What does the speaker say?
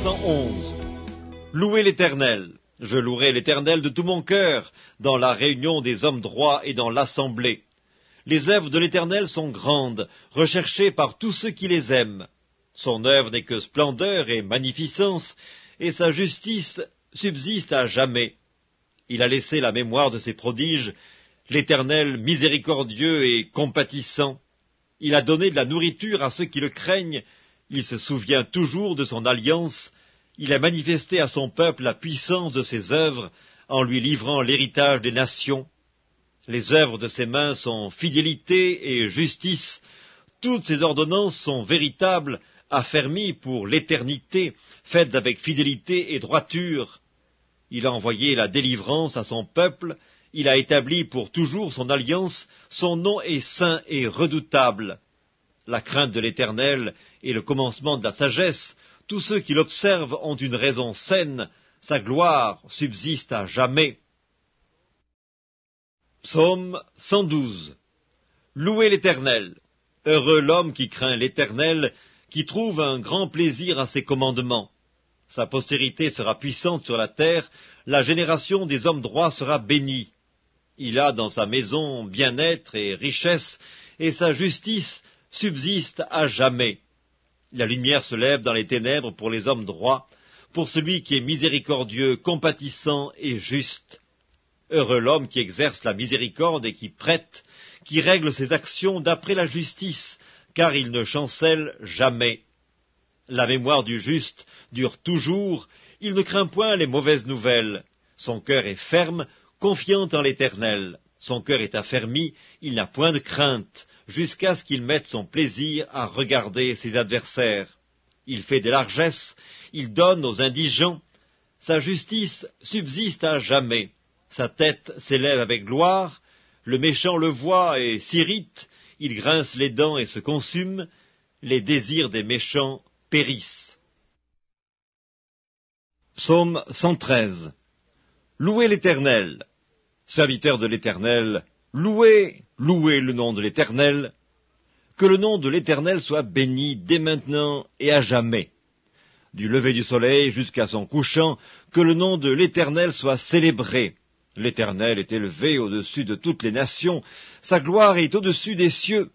111. Louez l'Éternel. Je louerai l'Éternel de tout mon cœur, dans la réunion des hommes droits et dans l'assemblée. Les œuvres de l'Éternel sont grandes, recherchées par tous ceux qui les aiment. Son œuvre n'est que splendeur et magnificence, et sa justice subsiste à jamais. Il a laissé la mémoire de ses prodiges, l'Éternel miséricordieux et compatissant. Il a donné de la nourriture à ceux qui le craignent, il se souvient toujours de son alliance, il a manifesté à son peuple la puissance de ses œuvres, en lui livrant l'héritage des nations. Les œuvres de ses mains sont fidélité et justice, toutes ses ordonnances sont véritables, affermies pour l'éternité, faites avec fidélité et droiture. Il a envoyé la délivrance à son peuple, il a établi pour toujours son alliance, son nom est saint et redoutable. La crainte de l'Éternel est le commencement de la sagesse, tous ceux qui l'observent ont une raison saine, sa gloire subsiste à jamais. Psaume 112. Louez l'Éternel. Heureux l'homme qui craint l'Éternel, qui trouve un grand plaisir à ses commandements. Sa postérité sera puissante sur la terre, la génération des hommes droits sera bénie. Il a dans sa maison bien-être et richesse, et sa justice subsiste à jamais. La lumière se lève dans les ténèbres pour les hommes droits, pour celui qui est miséricordieux, compatissant et juste. Heureux l'homme qui exerce la miséricorde et qui prête, qui règle ses actions d'après la justice, car il ne chancelle jamais. La mémoire du juste dure toujours, il ne craint point les mauvaises nouvelles. Son cœur est ferme, confiant en l'Éternel. Son cœur est affermi, il n'a point de crainte, jusqu'à ce qu'il mette son plaisir à regarder ses adversaires. Il fait des largesses, il donne aux indigents. Sa justice subsiste à jamais. Sa tête s'élève avec gloire. Le méchant le voit et s'irrite. Il grince les dents et se consume. Les désirs des méchants périssent. Psaume 113. Louez l'Éternel. Serviteurs de l'Éternel, louez, louez le nom de l'Éternel. Que le nom de l'Éternel soit béni dès maintenant et à jamais. Du lever du soleil jusqu'à son couchant, que le nom de l'Éternel soit célébré. L'Éternel est élevé au-dessus de toutes les nations, sa gloire est au-dessus des cieux.